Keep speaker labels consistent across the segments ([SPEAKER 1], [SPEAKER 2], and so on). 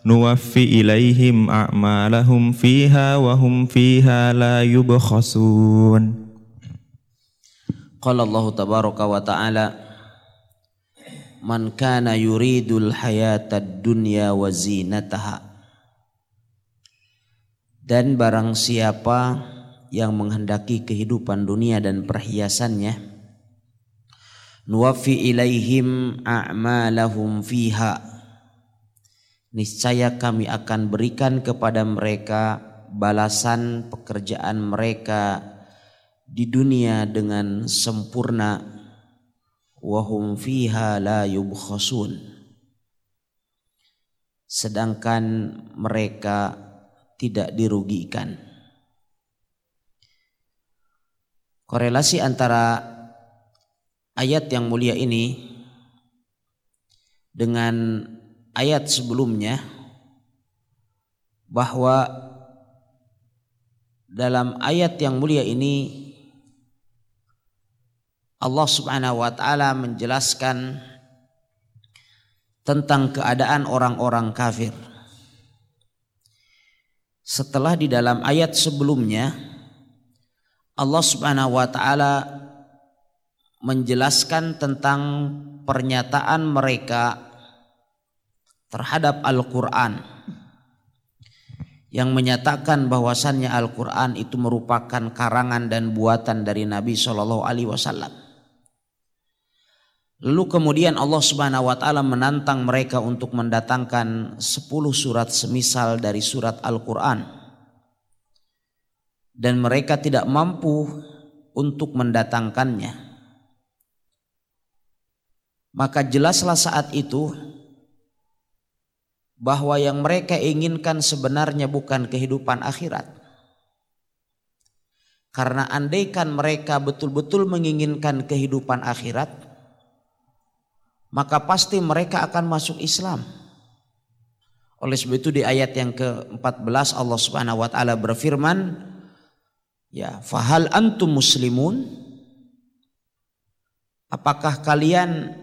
[SPEAKER 1] nuwaffi ilaihim a'malahum fiha wa hum fiha la yubkhasun.
[SPEAKER 2] Qala Allah tabaraka wa ta'ala, man kana yuridul hayatad dunya wa zinataha. Dan barang siapa yang menghendaki kehidupan dunia dan perhiasannya, nuwaffi ilaihim a'malahum fiha, niscaya kami akan berikan kepada mereka balasan pekerjaan mereka di dunia dengan sempurna, wa hum fiha la yubkhasun, sedangkan mereka tidak dirugikan. Korelasi antara ayat yang mulia ini dengan ayat sebelumnya, bahwa dalam ayat yang mulia ini Allah Subhanahu wa ta'ala menjelaskan tentang keadaan orang-orang kafir. Setelah di dalam ayat sebelumnya Allah Subhanahu wa ta'ala menjelaskan tentang pernyataan mereka terhadap Al-Quran, yang menyatakan bahwasannya Al-Quran itu merupakan karangan dan buatan dari Nabi SAW. Lalu kemudian Allah Subhanahu wa ta'ala menantang mereka untuk mendatangkan 10 surat semisal dari surat Al-Quran, dan mereka tidak mampu untuk mendatangkannya. Maka jelaslah saat itu bahwa yang mereka inginkan sebenarnya bukan kehidupan akhirat. Karena andaikan mereka betul-betul menginginkan kehidupan akhirat, maka pasti mereka akan masuk Islam. Oleh sebab itu di ayat yang ke-14 Allah Subhanahu wa ta'ala berfirman, ya, fahal antum muslimun, apakah kalian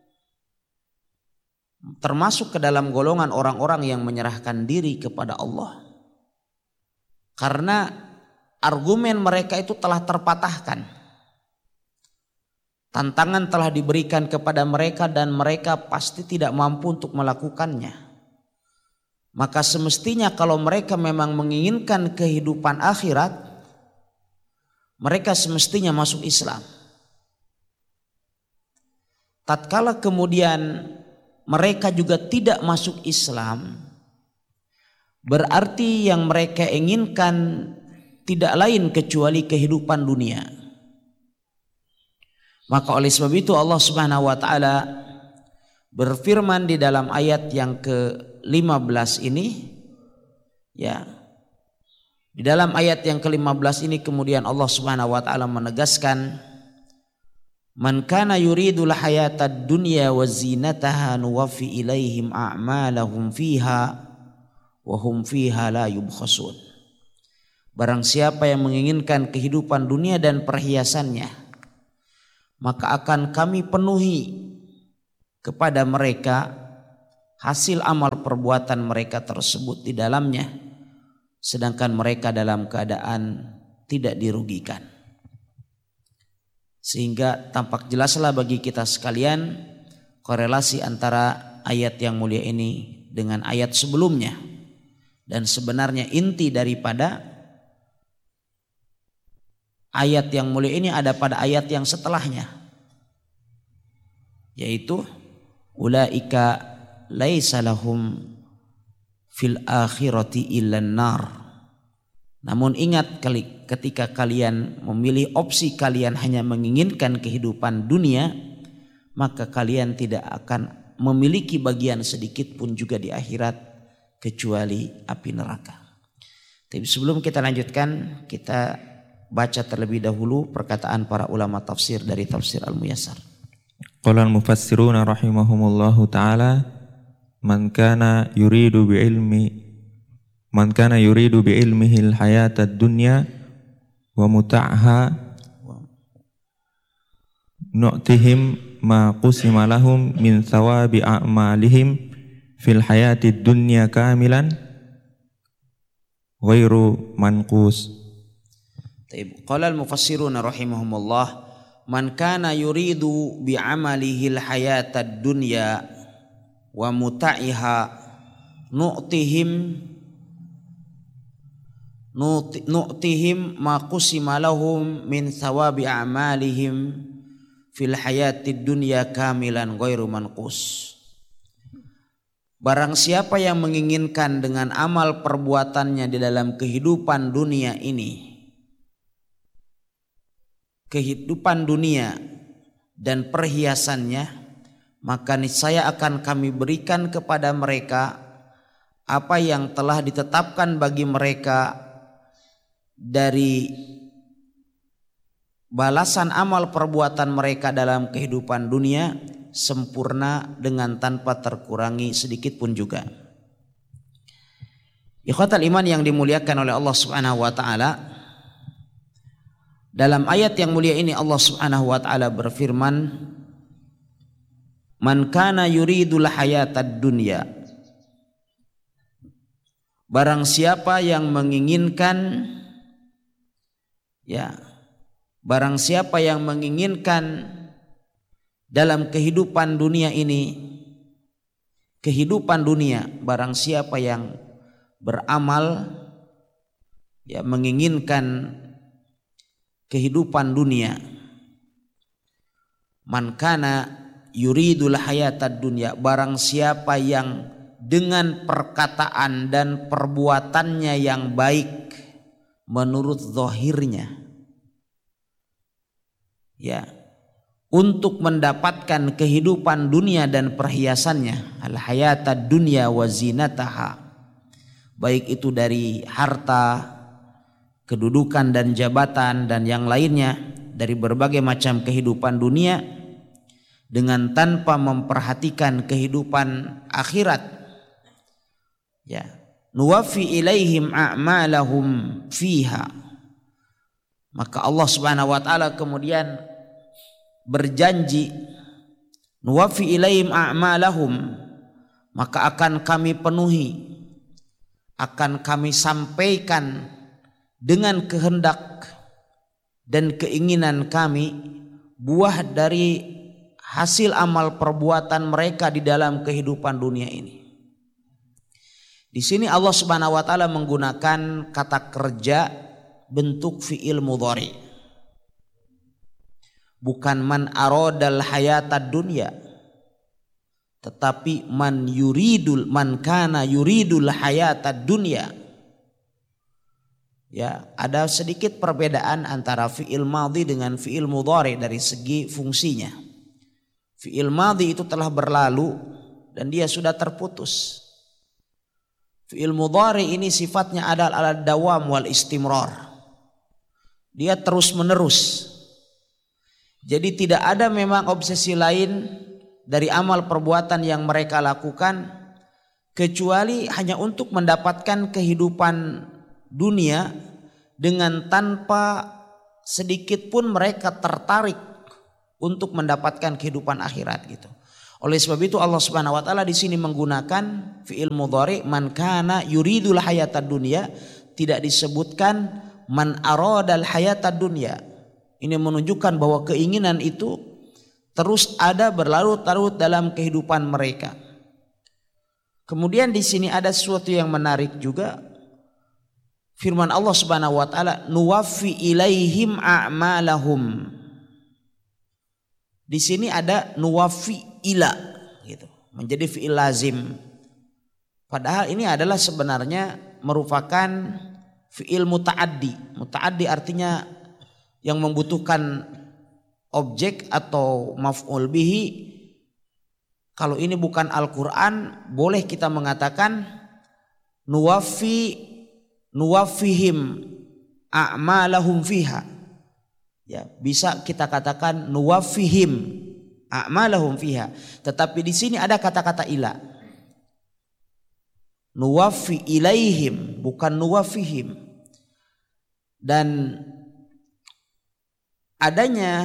[SPEAKER 2] termasuk ke dalam golongan orang-orang yang menyerahkan diri kepada Allah? Karena argumen mereka itu telah terpatahkan. Tantangan telah diberikan kepada mereka dan mereka pasti tidak mampu untuk melakukannya. Maka semestinya kalau mereka memang menginginkan kehidupan akhirat, mereka semestinya masuk Islam. Tatkala kemudian mereka juga tidak masuk Islam, berarti yang mereka inginkan tidak lain kecuali kehidupan dunia. Maka oleh sebab itu Allah Subhanahu wa ta'ala berfirman di dalam ayat yang ke-15 ini, ya, di dalam ayat yang ke-15 ini kemudian Allah Subhanahu wa ta'ala menegaskan, man kana yuridul hayatad dunya wa zinataha nuwaffi ilaihim a'malahum fiha wa hum fiha la yubkhasun. Barang siapa yang menginginkan kehidupan dunia dan perhiasannya, maka akan kami penuhi kepada mereka hasil amal perbuatan mereka tersebut di dalamnya, sedangkan mereka dalam keadaan tidak dirugikan. Sehingga tampak jelaslah bagi kita sekalian korelasi antara ayat yang mulia ini dengan ayat sebelumnya, dan sebenarnya inti daripada ayat yang mulia ini ada pada ayat yang setelahnya, yaitu ulaika laisa lahum fil akhirati illan nar. Namun ingat, ketika kalian memilih opsi kalian hanya menginginkan kehidupan dunia, maka kalian tidak akan memiliki bagian sedikit pun juga di akhirat kecuali api neraka. Tapi sebelum kita lanjutkan, kita baca terlebih dahulu perkataan para ulama tafsir dari tafsir Al-Muyassar.
[SPEAKER 1] Qala al-mufassiruna rahimahumullahu ta'ala, man kana yuridu bi'ilmihi al-hayata ad-dunya wa muta'ha nu'tihim ma qusima lahum min thawabi a'malihim fil hayatid dunya kamilan ghairu manqus.
[SPEAKER 2] Qala al-mufassirun rahimahumullah, man kana yuridu bi'amalihi al-hayatad dunya wa muta'iha nu'tihim ma qusima lahum min thawabi a'malihim fil hayatid dunya kamilan ghairu manqus. Barang siapa yang menginginkan dengan amal perbuatannya di dalam kehidupan dunia ini, kehidupan dunia dan perhiasannya, maka niscaya akan kami berikan kepada mereka apa yang telah ditetapkan bagi mereka dari balasan amal perbuatan mereka dalam kehidupan dunia, sempurna dengan tanpa terkurangi sedikit pun juga. Ikhwatal iman yang dimuliakan oleh Allah Subhanahu wa taala, dalam ayat yang mulia ini Allah Subhanahu wa taala berfirman, man kana yuridul hayatad dunya, barang siapa yang menginginkan, barang siapa yang menginginkan dalam kehidupan dunia ini, kehidupan dunia, barang siapa yang beramal, menginginkan kehidupan dunia, man kana yuridul hayatad dunya, barang siapa yang dengan perkataan dan perbuatannya yang baik menurut zahirnya, untuk mendapatkan kehidupan dunia dan perhiasannya, al hayatad dunya wa zinataha, baik itu dari harta, kedudukan dan jabatan dan yang lainnya dari berbagai macam kehidupan dunia, dengan tanpa memperhatikan kehidupan akhirat, nuwaffi ilaihim a'malahum fiha, maka Allah Subhanahu wa taala kemudian berjanji, nuwaffi ilaihim a'malahum, maka akan kami penuhi, akan kami sampaikan dengan kehendak dan keinginan kami buah dari hasil amal perbuatan mereka di dalam kehidupan dunia ini. Di sini Allah Subhanahu wa taala menggunakan kata kerja bentuk fi'il mudhari. Bukan man aradal hayatad dunya, tetapi man kana yuridul hayatad dunya. Ada sedikit perbedaan antara fi'il madhi dengan fi'il mudhari dari segi fungsinya. Fi'il madhi itu telah berlalu dan dia sudah terputus. Fi'il mudhari ini sifatnya adalah ala dawam wal istimrar. Dia terus menerus. Jadi tidak ada memang obsesi lain dari amal perbuatan yang mereka lakukan kecuali hanya untuk mendapatkan kehidupan dunia dengan tanpa sedikit pun mereka tertarik untuk mendapatkan kehidupan akhirat gitu. Oleh sebab itu Allah Subhanahu wa taala di sini menggunakan fi'il mudhari man kana yuridul hayatad dunya, tidak disebutkan man aradal hayatad dunya. Ini menunjukkan bahwa keinginan itu terus ada berlarut-larut dalam kehidupan mereka. Kemudian di sini ada sesuatu yang menarik juga. Firman Allah Subhanahu wa taala, nuwaffi ilaihim a'malahum. Di sini ada nuwaffi ila gitu, menjadi fi'il lazim. Padahal ini adalah sebenarnya merupakan fi'il muta'addi. Muta'addi artinya yang membutuhkan objek atau maf'ul bihi. Kalau ini bukan Al-Quran, boleh kita mengatakan nuwaffihim a'malahum fiha. Bisa kita katakan nuwaffihim a'malahum fiha. Tetapi di sini ada kata-kata ila. Nuwaffi ilaihim, bukan nuwaffihim. Dan adanya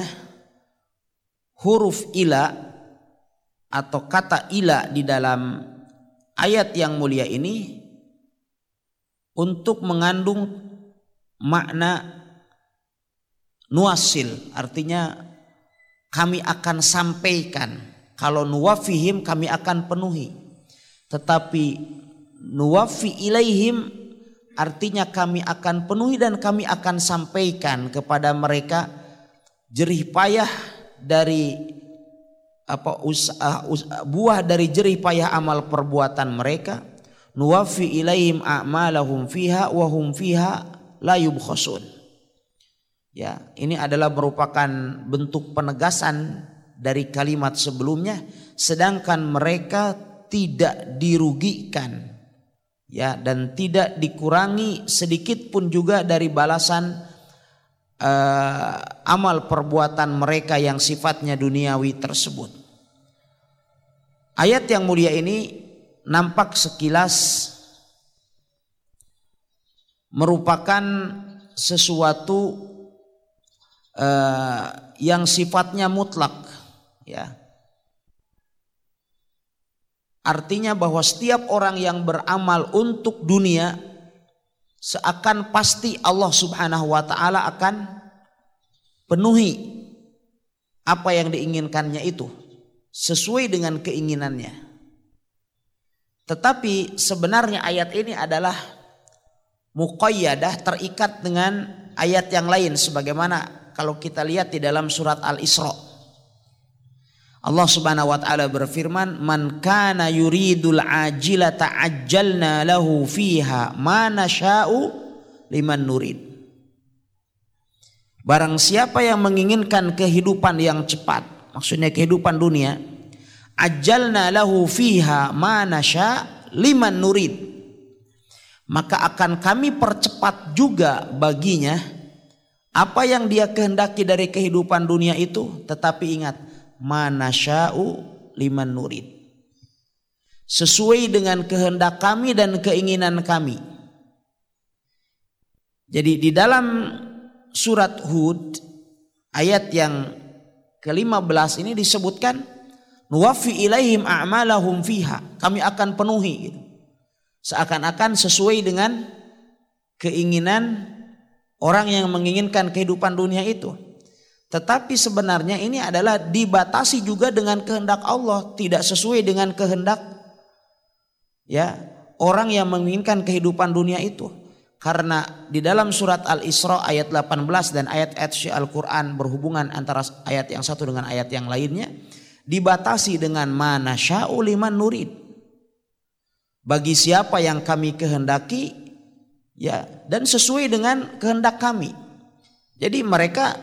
[SPEAKER 2] huruf ila atau kata ila di dalam ayat yang mulia ini untuk mengandung makna nuwasil, artinya kami akan sampaikan. Kalau nuwafihim kami akan penuhi. Tetapi nuwafi ilaihim artinya kami akan penuhi dan kami akan sampaikan kepada mereka jerih payah dari buah dari jerih payah amal perbuatan mereka. Nuwafi ilaihim a'malahum fiha wa hum fiha la yubkhasun. Ya, ini adalah merupakan bentuk penegasan dari kalimat sebelumnya, sedangkan mereka tidak dirugikan, ya, dan tidak dikurangi sedikit pun juga dari balasan amal perbuatan mereka yang sifatnya duniawi tersebut. Ayat yang mulia ini nampak sekilas merupakan sesuatu yang sifatnya mutlak, ya. Artinya bahwa setiap orang yang beramal untuk dunia seakan pasti Allah Subhanahu wa taala akan penuhi apa yang diinginkannya itu sesuai dengan keinginannya. Tetapi sebenarnya ayat ini adalah muqayyadah, terikat dengan ayat yang lain, sebagaimana kalau kita lihat di dalam surat Al-Isra. Allah Subhanahu wa taala berfirman, "Man kana yuridul ajilata ajjalna lahu fiha ma nasya'u liman nurid." Barang siapa yang menginginkan kehidupan yang cepat, maksudnya kehidupan dunia, ajjalna lahu fiha ma nasya' liman nurid, maka akan kami percepat juga baginya apa yang dia kehendaki dari kehidupan dunia itu. Tetapi ingat, manasya'u liman nurid, sesuai dengan kehendak kami dan keinginan kami. Jadi di dalam surat Hud ayat yang ke-15 ini disebutkan nuwafi ilaihim a'malahum fiha, kami akan penuhi gitu. Seakan-akan sesuai dengan keinginan orang yang menginginkan kehidupan dunia itu. Tetapi sebenarnya ini adalah dibatasi juga dengan kehendak Allah, tidak sesuai dengan kehendak, ya, orang yang menginginkan kehidupan dunia itu. Karena di dalam surat Al-Isra ayat 18 dan ayat-ayat Al-Quran berhubungan antara ayat yang satu dengan ayat yang lainnya, dibatasi dengan manasya'u liman nurid, bagi siapa yang kami kehendaki, ya, dan sesuai dengan kehendak kami. Jadi mereka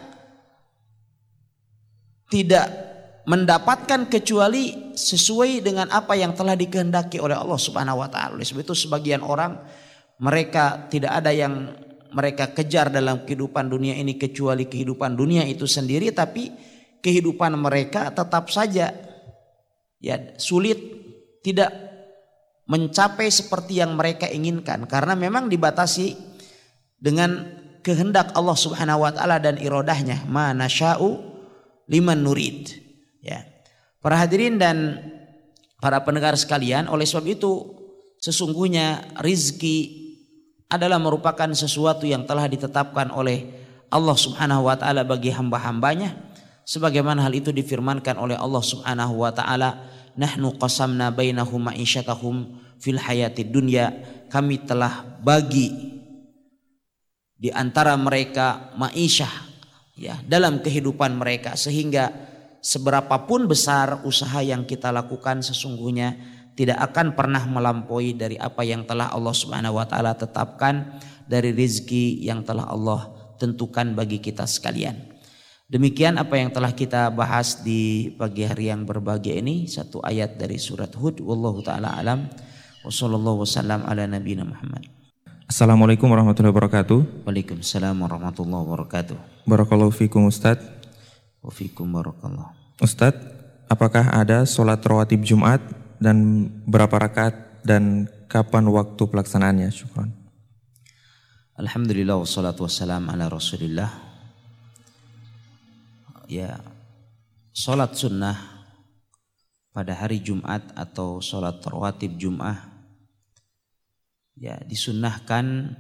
[SPEAKER 2] tidak mendapatkan kecuali sesuai dengan apa yang telah dikehendaki oleh Allah Subhanahu wa taala. Oleh sebab itu sebagian orang, mereka tidak ada yang mereka kejar dalam kehidupan dunia ini kecuali kehidupan dunia itu sendiri, tapi kehidupan mereka tetap saja, ya, sulit, tidak mencapai seperti yang mereka inginkan karena memang dibatasi dengan kehendak Allah Subhanahu wa taala dan iradahnya, ma nasya'u liman nurid, ya. Para hadirin dan para pendengar sekalian, oleh sebab itu sesungguhnya rizki adalah merupakan sesuatu yang telah ditetapkan oleh Allah Subhanahu wa taala bagi hamba-hambanya, sebagaimana hal itu difirmankan oleh Allah Subhanahu wa taala, nahnu qasamna bainahum ma'isyatahum fil hayatid dunya, kami telah bagi di antara mereka ma'isyah, ya, dalam kehidupan mereka, sehingga seberapapun besar usaha yang kita lakukan sesungguhnya tidak akan pernah melampaui dari apa yang telah Allah Subhanahu wa taala tetapkan dari rizki yang telah Allah tentukan bagi kita sekalian. Demikian apa yang telah kita bahas di pagi hari yang berbahagia ini, satu ayat dari surat Hud. Wallahu taala alam. Wassallallahu wasallam ala nabiyina Muhammad.
[SPEAKER 1] Assalamualaikum warahmatullahi wabarakatuh.
[SPEAKER 2] Waalaikumsalam warahmatullahi wabarakatuh.
[SPEAKER 1] Barakallahu fikum Ustadz.
[SPEAKER 2] Wa fikum barakallah.
[SPEAKER 1] Ustadz, apakah ada sholat rawatib Jumat dan berapa rakaat dan kapan waktu pelaksanaannya? Syukran.
[SPEAKER 2] Alhamdulillah wassalatu wassalam ala Rasulillah. Ya, sholat sunnah pada hari Jumat atau sholat rawatib Jum'ah, ya disunnahkan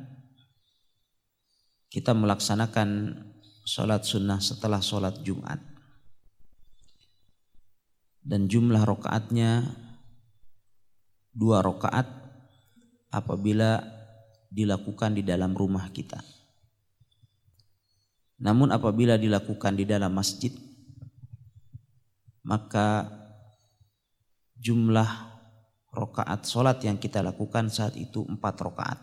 [SPEAKER 2] kita melaksanakan sholat sunnah setelah sholat Jumat. Dan jumlah rakaatnya 2 rakaat apabila dilakukan di dalam rumah kita. Namun apabila dilakukan di dalam masjid, maka jumlah rakaat sholat yang kita lakukan saat itu 4 rakaat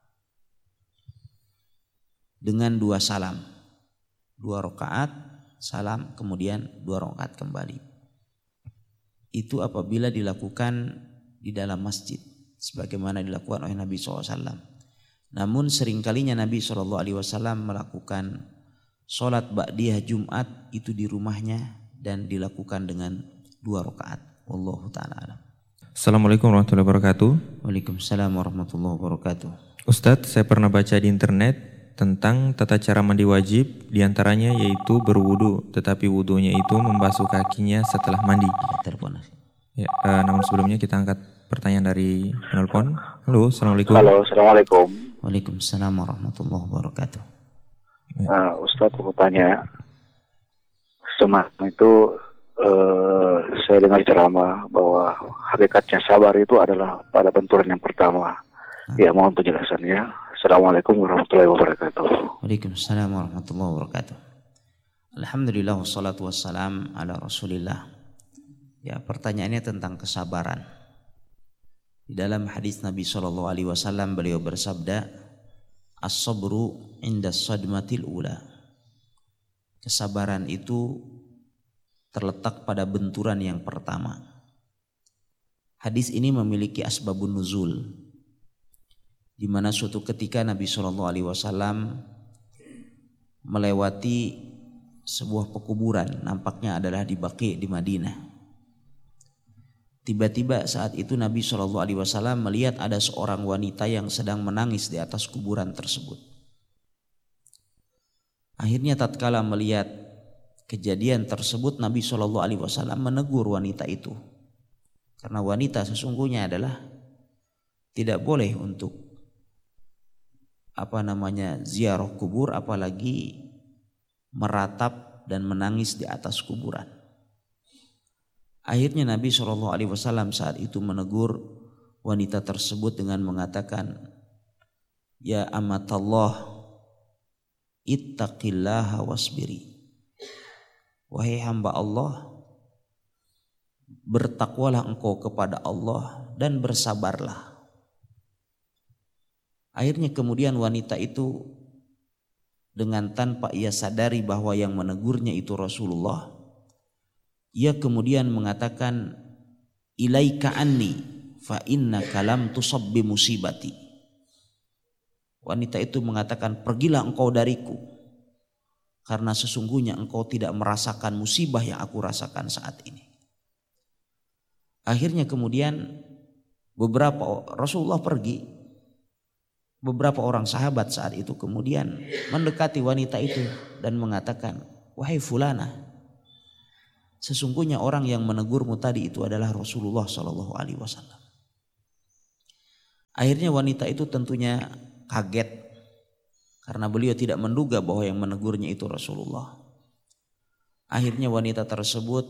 [SPEAKER 2] dengan 2 salam. 2 rakaat salam, kemudian 2 rakaat kembali. Itu apabila dilakukan di dalam masjid sebagaimana dilakukan oleh Nabi SAW. Namun seringkalinya Nabi SAW melakukan sholat ba'diyah Jumat itu di rumahnya dan dilakukan dengan 2 rakaat. Wallahu ta'ala alam.
[SPEAKER 1] Assalamualaikum warahmatullahi wabarakatuh.
[SPEAKER 2] Waalaikumsalam warahmatullahi wabarakatuh.
[SPEAKER 1] Ustadz, saya pernah baca di internet tentang tata cara mandi wajib, diantaranya yaitu berwudu, tetapi wudunya itu membasuh kakinya setelah mandi.
[SPEAKER 2] Telepon.
[SPEAKER 1] Ya, namun sebelumnya kita angkat pertanyaan dari penelpon. Halo, assalamualaikum.
[SPEAKER 3] Halo, assalamualaikum.
[SPEAKER 2] Waalaikumsalam warahmatullahi wabarakatuh.
[SPEAKER 3] Ustadz, aku tanya, semalam itu saya dengar ceramah bahwa hakikatnya sabar itu adalah pada benturan yang pertama. Ya, mohon penjelasannya. Assalamualaikum warahmatullahi wabarakatuh.
[SPEAKER 2] Waalaikumsalam warahmatullahi wabarakatuh. Alhamdulillah wassalatu wassalam ala rasulillah. Ya, pertanyaannya tentang kesabaran. Di dalam hadis Nabi SAW beliau bersabda, as-sabru inda sadmatil ula. Kesabaran itu terletak pada benturan yang pertama. Hadis ini memiliki asbabun nuzul, di mana suatu ketika Nabi SAW melewati sebuah pekuburan, nampaknya adalah di Baqi di Madinah. Tiba-tiba saat itu Nabi SAW melihat ada seorang wanita yang sedang menangis di atas kuburan tersebut. Akhirnya tatkala melihat kejadian tersebut, Nabi SAW menegur wanita itu. Karena wanita sesungguhnya adalah tidak boleh untuk ziarah kubur, apalagi meratap dan menangis di atas kuburan. Akhirnya Nabi SAW saat itu menegur wanita tersebut dengan mengatakan, ya amatallah, ittaqillaha wasbiri. Wahai hamba Allah, bertakwalah engkau kepada Allah dan bersabarlah. Akhirnya kemudian wanita itu dengan tanpa ia sadari bahwa yang menegurnya itu Rasulullah, ia kemudian mengatakan, ilaika anni fa innaka lam tusab bi musibati. Wanita itu mengatakan, pergilah engkau dariku, karena sesungguhnya engkau tidak merasakan musibah yang aku rasakan saat ini. Akhirnya kemudian Rasulullah pergi. Beberapa orang sahabat saat itu kemudian mendekati wanita itu dan mengatakan, wahai fulana, sesungguhnya orang yang menegurmu tadi itu adalah Rasulullah SAW. Akhirnya wanita itu tentunya kaget karena beliau tidak menduga bahwa yang menegurnya itu Rasulullah. Akhirnya wanita tersebut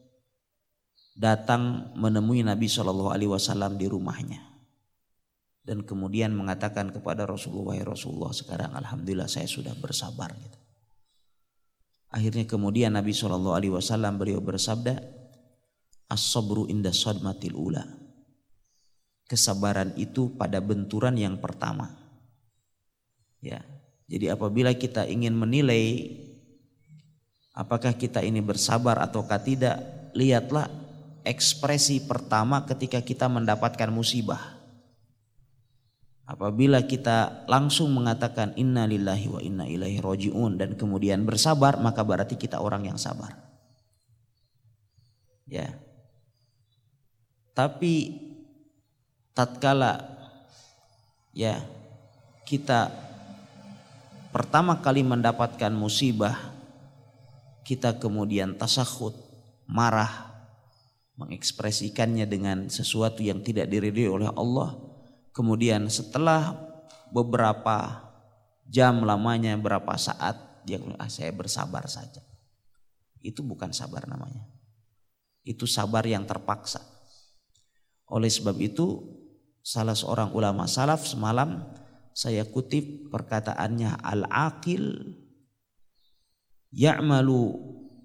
[SPEAKER 2] datang menemui Nabi SAW di rumahnya dan kemudian mengatakan kepada Rasulullah, "Ya Rasulullah, sekarang alhamdulillah saya sudah bersabar." Gitu. Akhirnya kemudian Nabi SAW beliau bersabda, "As-sabru inda sadmatil ula." Kesabaran itu pada benturan yang pertama. Ya. Jadi apabila kita ingin menilai apakah kita ini bersabar ataukah tidak, lihatlah ekspresi pertama ketika kita mendapatkan musibah. Apabila kita langsung mengatakan inna lillahi wa inna ilaihi raji'un dan kemudian bersabar, maka berarti kita orang yang sabar. Ya. Tapi tatkala ya kita pertama kali mendapatkan musibah, kita kemudian tasakhut, marah, mengekspresikannya dengan sesuatu yang tidak diridhoi oleh Allah, kemudian setelah beberapa jam lamanya, berapa saat dia bilang, saya bersabar saja. Itu bukan sabar namanya. Itu sabar yang terpaksa. Oleh sebab itu salah seorang ulama salaf semalam saya kutip perkataannya, al-aqil ya'malu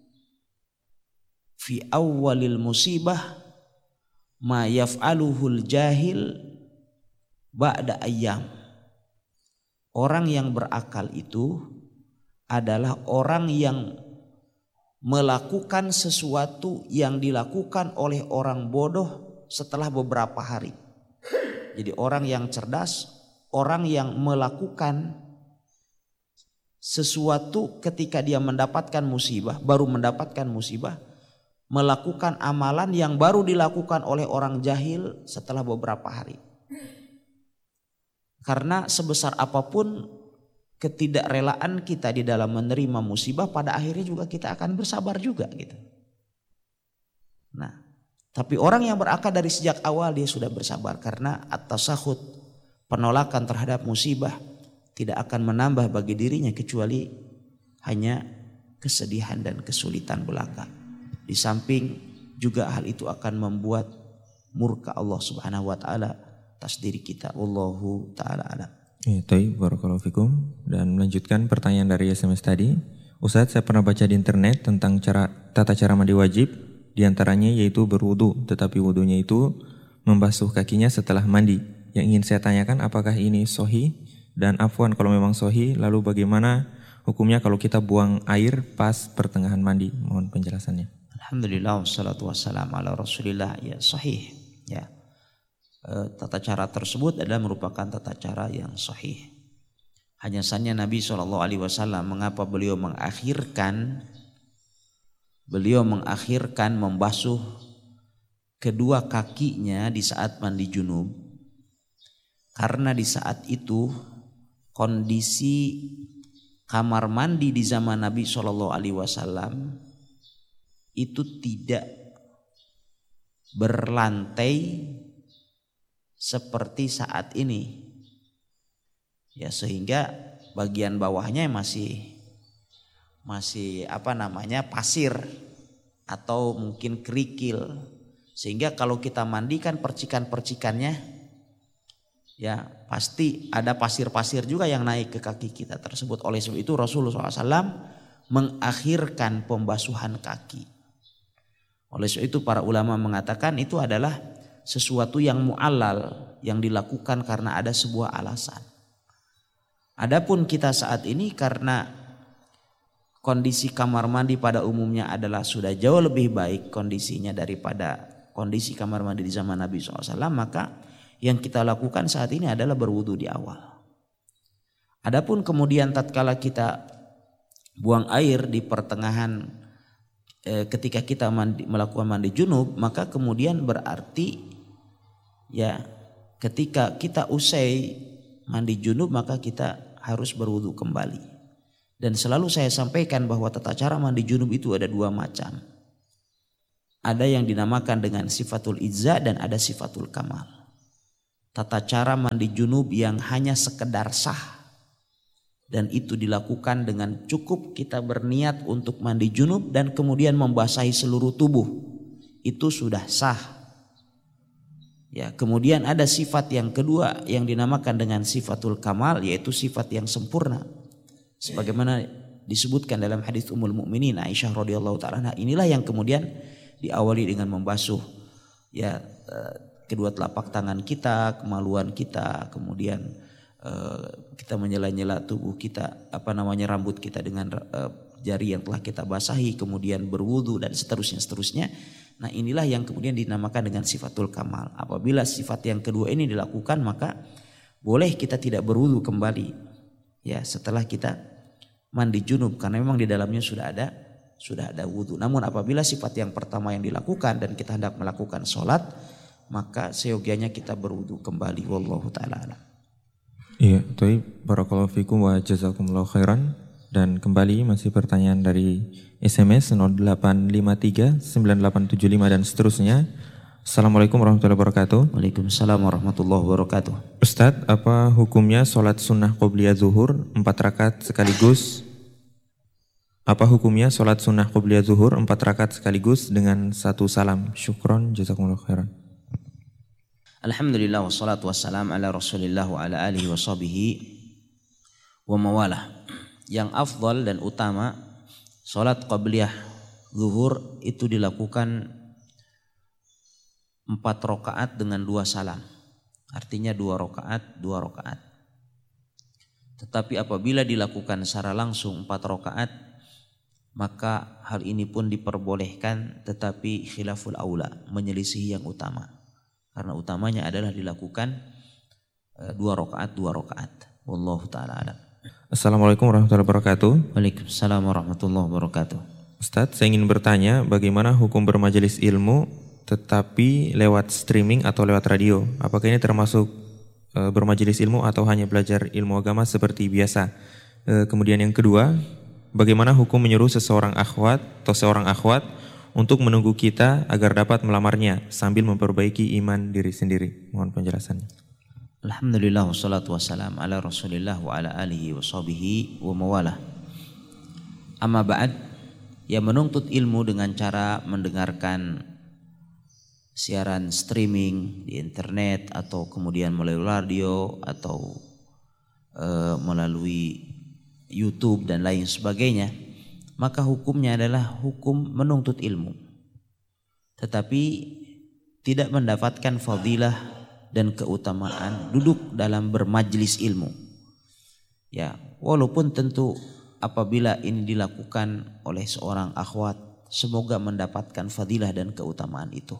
[SPEAKER 2] fi awwalil musibah ma yaf'aluhul jahil ba'da ayyam. Orang yang berakal itu adalah orang yang melakukan sesuatu yang dilakukan oleh orang bodoh setelah beberapa hari. Jadi orang yang cerdas, orang yang melakukan sesuatu ketika dia mendapatkan musibah, baru mendapatkan musibah, melakukan amalan yang baru dilakukan oleh orang jahil setelah beberapa hari. Karena sebesar apapun ketidakrelaan kita di dalam menerima musibah, pada akhirnya juga kita akan bersabar juga gitu. Nah, tapi orang yang berakal dari sejak awal dia sudah bersabar, karena at-tasahud, penolakan terhadap musibah tidak akan menambah bagi dirinya kecuali hanya kesedihan dan kesulitan belaka. Di samping juga hal itu akan membuat murka Allah Subhanahu wa taala atas diri kita. Wallahu taala alam.
[SPEAKER 1] Ya, Toib, barakallahu fikum. Dan melanjutkan pertanyaan dari SMS tadi. Ustadz, saya pernah baca di internet tentang tata cara mandi wajib, di antaranya yaitu berwudu, tetapi wudunya itu membasuh kakinya setelah mandi. Yang ingin saya tanyakan, apakah ini sahih? Dan afwan kalau memang sahih, lalu bagaimana hukumnya kalau kita buang air pas pertengahan mandi? Mohon penjelasannya.
[SPEAKER 2] Alhamdulillah wassalatu wassalamu ala Rasulillah. Ya, sahih. Ya. Tata cara tersebut adalah merupakan tata cara yang sahih. Hanya saja Nabi SAW mengapa beliau mengakhirkan membasuh kedua kakinya di saat mandi junub? Karena di saat itu kondisi kamar mandi di zaman Nabi SAW itu tidak berlantai seperti saat ini. Ya, sehingga bagian bawahnya masih pasir atau mungkin kerikil. Sehingga kalau kita mandikan percikan-percikannya, ya pasti ada pasir-pasir juga yang naik ke kaki kita tersebut. Oleh sebab itu Rasulullah SAW mengakhirkan pembasuhan kaki. Oleh sebab itu para ulama mengatakan itu adalah sesuatu yang mu'allal, yang dilakukan karena ada sebuah alasan. Adapun kita saat ini karena kondisi kamar mandi pada umumnya adalah sudah jauh lebih baik kondisinya daripada kondisi kamar mandi di zaman Nabi SAW, maka yang kita lakukan saat ini adalah berwudu di awal. Adapun kemudian tatkala kita buang air di pertengahan ketika kita melakukan mandi junub, maka kemudian berarti ya ketika kita usai mandi junub maka kita harus berwudu kembali. Dan selalu saya sampaikan bahwa tata cara mandi junub itu ada dua macam. Ada yang dinamakan dengan sifatul izza dan ada sifatul kamal. Tata cara mandi junub yang hanya sekedar sah, dan itu dilakukan dengan cukup kita berniat untuk mandi junub dan kemudian membasahi seluruh tubuh, itu sudah sah. Ya, kemudian ada sifat yang kedua yang dinamakan dengan sifatul kamal, yaitu sifat yang sempurna. Sebagaimana disebutkan dalam hadis Ummul Mukminin Aisyah radhiyallahu taala, inilah yang kemudian diawali dengan membasuh ya kedua telapak tangan kita, kemaluan kita, kemudian kita menyela-nyela tubuh kita, rambut kita dengan jari yang telah kita basahi, kemudian berwudu dan seterusnya. Nah, inilah yang kemudian dinamakan dengan sifatul kamal. Apabila sifat yang kedua ini dilakukan, maka boleh kita tidak berwudu kembali ya setelah kita mandi junub, karena memang di dalamnya sudah ada wudu. Namun apabila sifat yang pertama yang dilakukan dan kita hendak melakukan sholat, maka seyogianya kita berwudu kembali. Wallahu ta'ala alam.
[SPEAKER 1] Iya, Toib, barakallahu fikum wa jazakumullahu khairan. Dan kembali masih pertanyaan dari SMS 0853 9875 dan seterusnya. Assalamualaikum warahmatullahi wabarakatuh.
[SPEAKER 2] Waalaikumsalam warahmatullahi wabarakatuh.
[SPEAKER 1] Ustadz, apa hukumnya sholat sunnah qobliyah zuhur 4 rakaat sekaligus? Apa hukumnya sholat sunnah qobliyah zuhur 4 rakaat sekaligus dengan 1 salam? Syukron, jazakumullah khairan.
[SPEAKER 2] Alhamdulillah wassalatu wassalam ala rasulillah wa ala alihi wa sahbihi wa mawalah. Yang afdal dan utama salat qabliyah zuhur itu dilakukan 4 rakaat dengan 2 salam. Artinya 2 rakaat, 2 rakaat. Tetapi apabila dilakukan secara langsung 4 rakaat, maka hal ini pun diperbolehkan, tetapi khilaful aula, menyelisihi yang utama. Karena utamanya adalah dilakukan 2 rakaat, 2 rakaat. Wallahu ta'ala alam.
[SPEAKER 1] Assalamualaikum warahmatullahi wabarakatuh.
[SPEAKER 2] Waalaikumsalam warahmatullahi wabarakatuh.
[SPEAKER 1] Ustadz, saya ingin bertanya bagaimana hukum bermajelis ilmu tetapi lewat streaming atau lewat radio? Apakah ini termasuk bermajelis ilmu atau hanya belajar ilmu agama seperti biasa? Kemudian yang kedua, bagaimana hukum menyuruh seseorang akhwat atau seorang akhwat untuk menunggu kita agar dapat melamarnya sambil memperbaiki iman diri sendiri? Mohon penjelasannya.
[SPEAKER 2] Alhamdulillah wassalatu wassalam ala rasulillah wa ala alihi wa sahbihi wa mawalah. Amma ba'd, ya menuntut ilmu dengan cara mendengarkan siaran streaming di internet atau kemudian melalui radio atau melalui YouTube dan lain sebagainya, maka hukumnya adalah hukum menuntut ilmu, tetapi tidak mendapatkan fadilah dan keutamaan duduk dalam bermajlis ilmu. Ya, walaupun tentu apabila ini dilakukan oleh seorang akhwat, semoga mendapatkan fadilah dan keutamaan itu.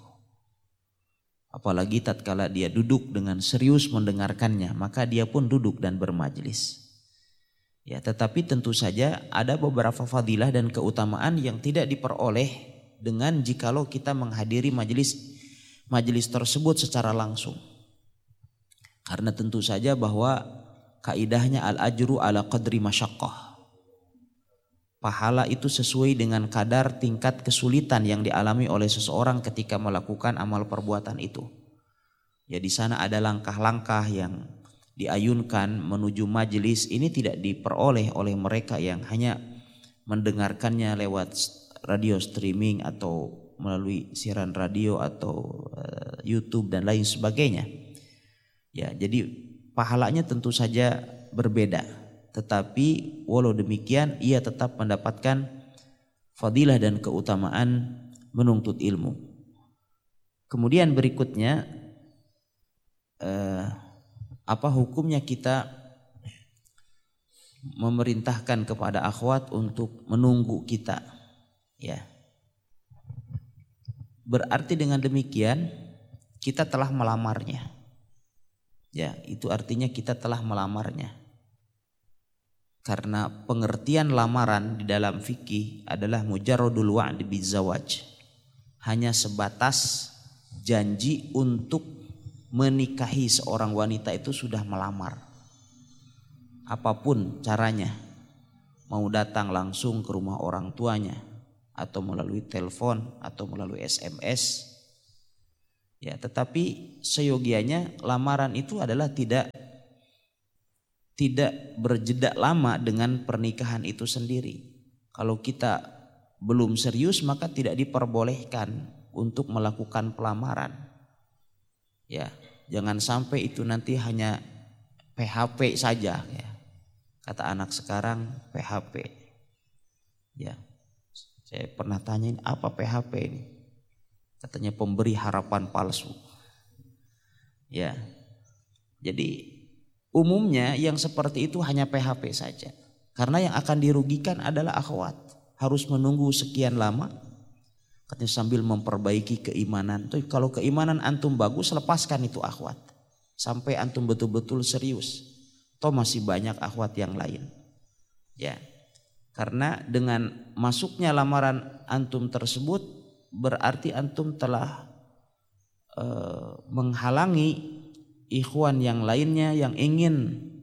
[SPEAKER 2] Apalagi tatkala dia duduk dengan serius mendengarkannya, maka dia pun duduk dan bermajlis. Ya, tetapi tentu saja ada beberapa fadilah dan keutamaan yang tidak diperoleh dengan jikalau kita menghadiri majelis tersebut secara langsung. Karena tentu saja bahwa kaidahnya al-ajru ala qadri masyaqqah. Pahala itu sesuai dengan kadar tingkat kesulitan yang dialami oleh seseorang ketika melakukan amal perbuatan itu. Ya, di sana ada langkah-langkah yang diayunkan menuju majelis, ini tidak diperoleh oleh mereka yang hanya mendengarkannya lewat radio streaming atau melalui siaran radio atau YouTube dan lain sebagainya. Ya, jadi pahalanya tentu saja berbeda, tetapi walau demikian ia tetap mendapatkan fadilah dan keutamaan menuntut ilmu. Kemudian berikutnya, apa hukumnya kita memerintahkan kepada akhwat untuk menunggu kita? Ya, berarti dengan demikian kita telah melamarnya. Ya, itu artinya kita telah melamarnya. Karena pengertian lamaran di dalam fikih adalah mujarradul wa'di bizawaj, hanya sebatas janji untuk menikahi seorang wanita itu sudah melamar. Apapun caranya, mau datang langsung ke rumah orang tuanya atau melalui telepon atau melalui SMS. Ya, tetapi seyogianya lamaran itu adalah tidak berjeda lama dengan pernikahan itu sendiri. Kalau kita belum serius maka tidak diperbolehkan untuk melakukan pelamaran. Ya, jangan sampai itu nanti hanya PHP saja ya. Kata anak sekarang PHP. Ya. Saya pernah tanyain apa PHP ini? Katanya pemberi harapan palsu. Ya. Jadi umumnya yang seperti itu hanya PHP saja. Karena yang akan dirugikan adalah akhwat. Harus menunggu sekian lama. Katanya sambil memperbaiki keimanan. Tuh, kalau keimanan antum bagus, lepaskan itu akhwat. Sampai antum betul-betul serius. Toh masih banyak akhwat yang lain. Ya. Karena dengan masuknya lamaran antum tersebut, berarti antum telah menghalangi ikhwan yang lainnya yang ingin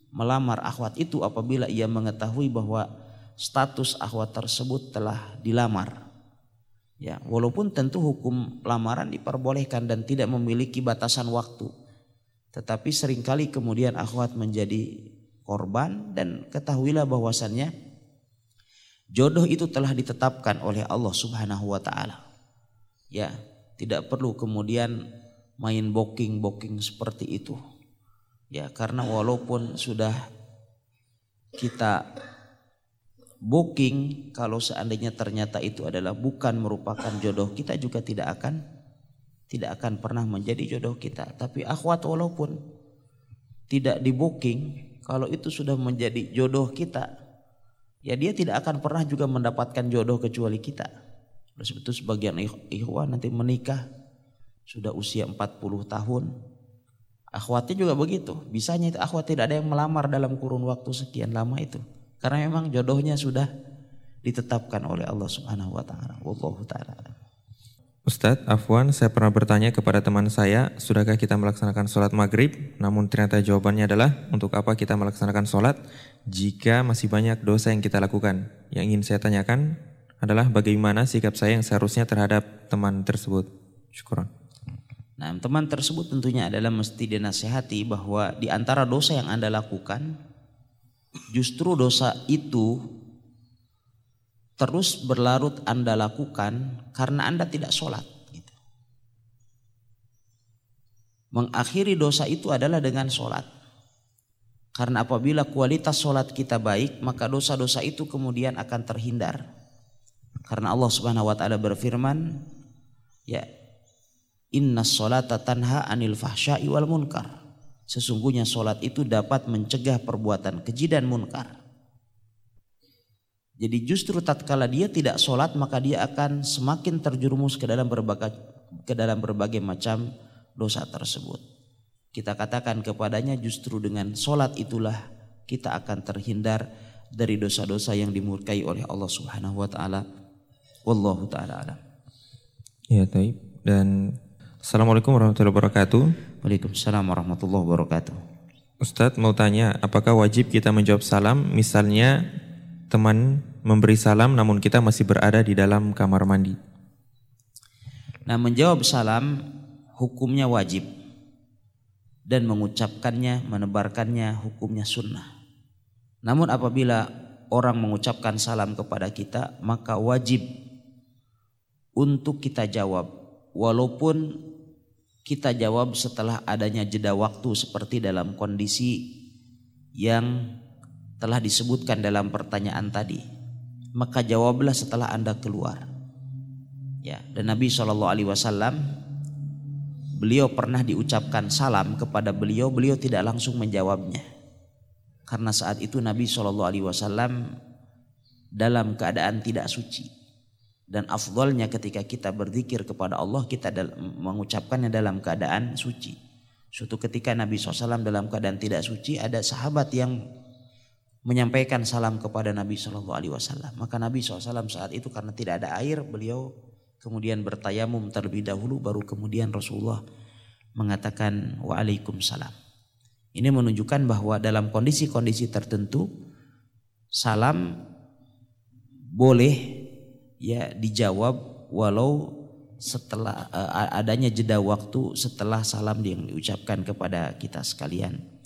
[SPEAKER 2] melamar akhwat itu apabila ia mengetahui bahwa status akhwat tersebut telah dilamar. Ya, walaupun tentu hukum lamaran diperbolehkan dan tidak memiliki batasan waktu. Tetapi seringkali kemudian akhwat menjadi korban, dan ketahuilah bahwasannya jodoh itu telah ditetapkan oleh Allah Subhanahu wa taala. Ya, tidak perlu kemudian main booking seperti itu. Ya, karena walaupun sudah kita booking, kalau seandainya ternyata itu adalah bukan merupakan jodoh kita, juga tidak akan pernah menjadi jodoh kita. Tapi akhwat walaupun tidak di booking, kalau itu sudah menjadi jodoh kita, ya dia tidak akan pernah juga mendapatkan jodoh kecuali kita. Sebab itu sebagian ikhwan nanti menikah sudah usia 40 tahun. Akhwatnya juga begitu. Bisanya itu akhwat tidak ada yang melamar dalam kurun waktu sekian lama itu. Karena memang jodohnya sudah ditetapkan oleh Allah Subhanahu wa taala. Wallahu taala.
[SPEAKER 1] Ustadz, afwan, saya pernah bertanya kepada teman saya, sudahkah kita melaksanakan sholat maghrib? Namun ternyata jawabannya adalah, untuk apa kita melaksanakan sholat jika masih banyak dosa yang kita lakukan? Yang ingin saya tanyakan adalah bagaimana sikap saya yang seharusnya terhadap teman tersebut. Syukran.
[SPEAKER 2] Nah, teman tersebut tentunya adalah mesti dinasihati bahwa di antara dosa yang Anda lakukan, justru dosa itu terus berlarut Anda lakukan karena Anda tidak sholat. Gitu. Mengakhiri dosa itu adalah dengan sholat. Karena apabila kualitas sholat kita baik, maka dosa-dosa itu kemudian akan terhindar. Karena Allah Subhanahu wa taala berfirman, ya, innas sholata tanha anil fahsya'i wal munkar. Sesungguhnya sholat itu dapat mencegah perbuatan keji dan munkar. Jadi justru tatkala dia tidak sholat, maka dia akan semakin terjerumus ke dalam berbagai macam dosa tersebut. Kita katakan kepadanya, justru dengan sholat itulah kita akan terhindar dari dosa-dosa yang dimurkai oleh Allah Subhanahu wa taala. Wallahu ta'ala alam.
[SPEAKER 1] Ya, taib. Dan Assalamualaikum warahmatullahi wabarakatuh.
[SPEAKER 2] Waalaikumsalam warahmatullahi wabarakatuh.
[SPEAKER 1] Ustadz mau tanya, apakah wajib kita menjawab salam? Misalnya teman memberi salam namun kita masih berada di dalam kamar mandi.
[SPEAKER 2] Nah, menjawab salam hukumnya wajib, dan mengucapkannya, menebarkannya hukumnya sunnah. Namun apabila orang mengucapkan salam kepada kita, maka wajib untuk kita jawab, walaupun kita jawab setelah adanya jeda waktu seperti dalam kondisi yang telah disebutkan dalam pertanyaan tadi. Maka jawablah setelah Anda keluar. Ya, dan Nabi SAW, beliau pernah diucapkan salam kepada beliau tidak langsung menjawabnya. Karena saat itu Nabi SAW dalam keadaan tidak suci. Dan afdalnya ketika kita berzikir kepada Allah, kita mengucapkannya dalam keadaan suci. Suatu ketika Nabi SAW dalam keadaan tidak suci, ada sahabat yang menyampaikan salam kepada Nabi SAW. Maka Nabi SAW saat itu karena tidak ada air, beliau kemudian bertayamum terlebih dahulu, baru kemudian Rasulullah mengatakan waalaikumsalam. Ini menunjukkan bahwa dalam kondisi-kondisi tertentu salam boleh ya dijawab walau setelah adanya jeda waktu setelah salam yang diucapkan kepada kita sekalian.